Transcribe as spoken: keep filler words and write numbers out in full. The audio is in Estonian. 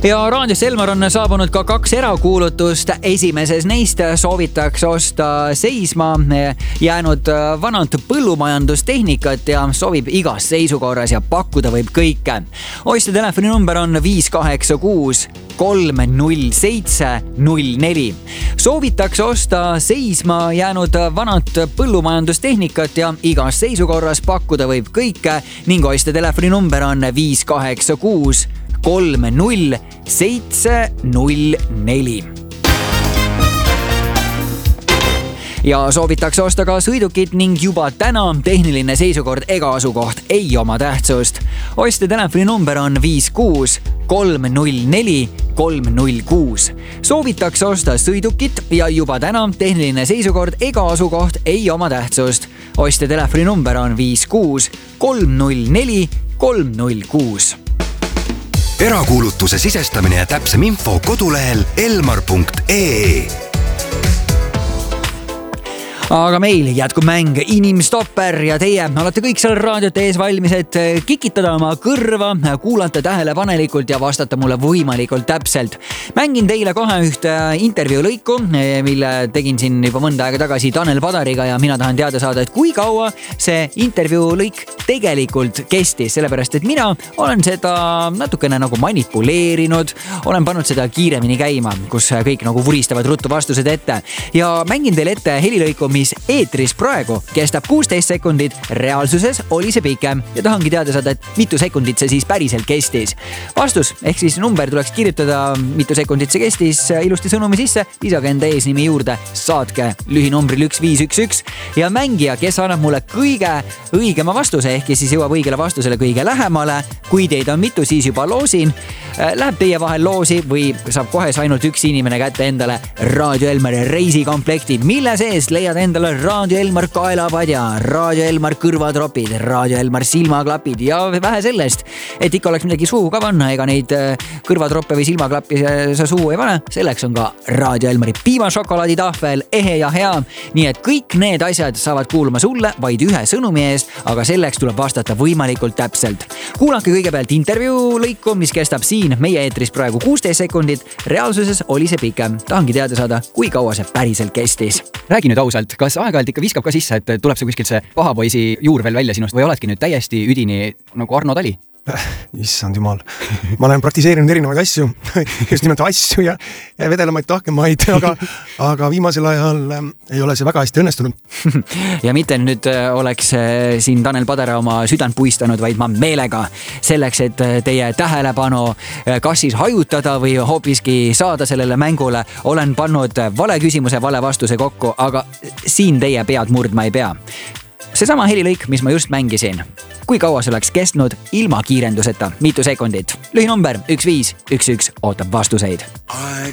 Ja raadios Elmar on saabunud ka kaks erakuulutust. Esimeses neist soovitakse osta seisma jäänud vanad põllumajandustehnikat ja sobib igas seisukorras ja pakkuda võib kõike. Ostja telefoninumber on viis kaheksa kuus kolm null seitse null neli. Soovitakse osta seisma jäänud vanad põllumajandustehnikat ja igas seisukorras pakkuda võib kõike ning ostja telefoninumber on viis kaheksa kuus kolm null seitse null neli. Ja soovitakse osta ka sõidukit ning juba täna tehniline seisukord ega asukoht ei oma tähtsust. Ostja telefoninumber on viis kuus kolm null neli kolm null kuus. Soovitakse osta sõidukit ja juba täna tehniline seisukord ega asukoht ei oma tähtsust. Ostja telefoninumber on viis kuus kolm null neli kolm null kuus. Erakuulutuse sisestamine ja täpsem info kodulehel elmar punkt ee. Aga meil jätkub mäng Inimstopper ja teie olete kõik seal raadiote ees valmis, et kikitada oma kõrva, kuulata tähelepanelikult ja vastata mulle võimalikult täpselt. Mängin teile kohe ühte intervjuu lõiku, mille tegin siin juba mõnda aega tagasi Tanel Padariga ja mina tahan teada saada, et kui kaua see intervjuu lõik tegelikult kestis, sellepärast et mina olen seda natukene nagu manipuleerinud, olen pannud seda kiiremini käima, kus kõik nagu vuristavad ruttu vastused ette ja mängin teile ette helilõiku, mis eetris praegu kestab kuusteist sekundit, reaalsuses oli see pikem ja tahangi teada saada, et mitu sekundit see siis päriselt kestis. Vastus ehk siis number tuleks kirjutada, mitu sekundit see kestis, ilusti sõnumi sisse, lisage enda eesnimi juurde, saatke lühinumbril üks viis üks üks ja mängija, kes annab mulle kõige õigema vastuse ehk siis jõuab õigele vastusele kõige lähemale. Kui teid on mitu, siis juba loosin. Läheb teie vahel loosi või saab kohe ainult üks inimene kätte endale Raadio Elmari reisikomplekti, mille sees leiad endale Raadio Elmar kaelapadja, Raadio Elmar kõrvatropid, Raadio Elmar silmaklapid ja vähe sellest, et ikka oleks midagi suhu ka panna, ega neid kõrvatroppe või silmaklappi sa suhu ei pane. Selleks on ka Raadio Elmari piimašokolaadi tahvel, ehe ja hea. Nii et kõik need asjad saavad kuulma sulle vaid ühe sõnumi eest, aga selleks tuleb vastata võimalikult täpselt. Kuulake kõigepealt intervjuu lõiku, mis kestab siin meie eetris praegu kuusteist sekundit. Reaalsuses oli see pikem. Tahangi teada saada, kui kaua see päriselt kestis. Räägi nüüd ausalt, kas aeg-ajalt ikka viskab ka sisse, et tuleb see kuskilt see pahapoisi juur veel välja sinust või oledki nüüd täiesti üdini nagu Arno Tali? Issand jumal. Ma olen praktiseerinud erinevaid asju, just nimelt asju ja vedelamaid tahkemaid, aga, aga viimasel ajal ei ole see väga hästi õnnestunud. Ja mitte nüüd oleks siin Tanel Padara oma südant puistanud, vaid ma meelega selleks, et teie tähelepanu kas siis hajutada või hoopiski saada sellele mängule, olen pannud vale küsimuse, vale vastuse kokku, aga siin teie pead murdma ei pea. Seesama helilõik, mis ma just mängisin. Kui kaua see oleks kestnud ilma kiirenduseta? Mitu sekundit? Lühinumber üks viis üks üks ootab vastuseid.